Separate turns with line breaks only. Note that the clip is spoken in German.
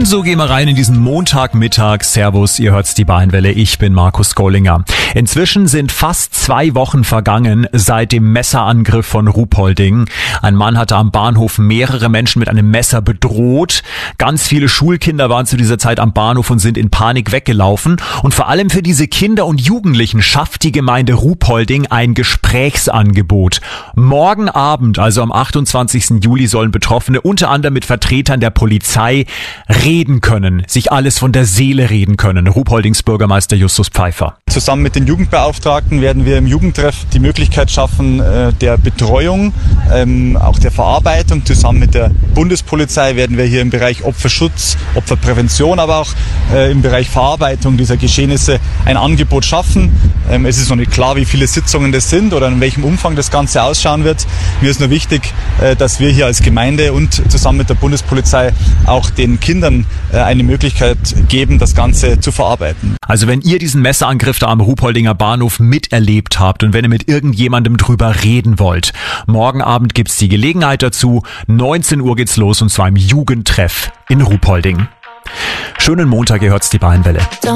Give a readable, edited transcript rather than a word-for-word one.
so gehen wir rein in diesen Montagmittag. Servus, ihr hört's die Bayernwelle. Ich bin Markus Gollinger. Inzwischen sind fast 2 Wochen vergangen seit dem Messerangriff von Ruhpolding. Ein Mann hatte am Bahnhof mehrere Menschen mit einem Messer bedroht. Ganz viele Schulkinder waren zu dieser Zeit am Bahnhof und sind in Panik weggelaufen. Und vor allem für diese Kinder und Jugendlichen schafft die Gemeinde Ruhpolding ein Gesprächsangebot. Morgen Abend, also am 28. Juli, sollen Betroffene unter anderem mit Vertretern der Polizei reden können, sich alles von der Seele reden können. Ruhpoldings Bürgermeister Justus Pfeiffer.
Zusammen mit den Jugendbeauftragten werden wir im Jugendtreff die Möglichkeit schaffen, der Betreuung, auch der Verarbeitung. Zusammen mit der Bundespolizei werden wir hier im Bereich Opferschutz, Opferprävention, aber auch im Bereich Verarbeitung dieser Geschehnisse ein Angebot schaffen. Es ist noch nicht klar, wie viele Sitzungen das sind oder in welchem Umfang das Ganze ausschauen wird. Mir ist nur wichtig, dass wir hier als Gemeinde und zusammen mit der Bundespolizei auch den Kindern eine Möglichkeit geben, das Ganze zu verarbeiten.
Also wenn ihr diesen Messerangriff da am Ruhpoldinger Bahnhof miterlebt habt und wenn ihr mit irgendjemandem drüber reden wollt, morgen Abend gibt's die Gelegenheit dazu. 19 Uhr geht's los und zwar im Jugendtreff in Ruhpolding. Schönen Montag, ihr hört's die Bayernwelle.